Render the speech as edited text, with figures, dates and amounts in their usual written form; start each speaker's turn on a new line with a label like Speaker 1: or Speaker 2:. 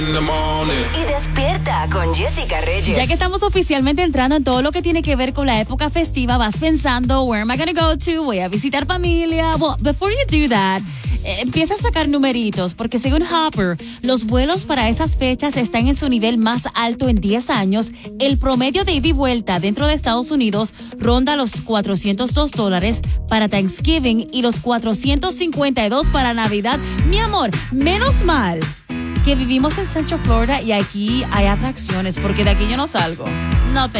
Speaker 1: Y despierta con Jessica Reyes.
Speaker 2: Ya que estamos oficialmente entrando en todo lo que tiene que ver con la época festiva, vas pensando, where am I gonna go to? Voy a visitar familia. Well, before you do that, empieza a sacar numeritos, porque según Hopper, los vuelos para esas fechas están en su nivel más alto en 10 años. El promedio de ida y vuelta dentro de Estados Unidos ronda los $402 para Thanksgiving y los $452 para Navidad. Mi amor, menos mal que vivimos en Central Florida y aquí hay atracciones, porque de aquí yo no salgo. No te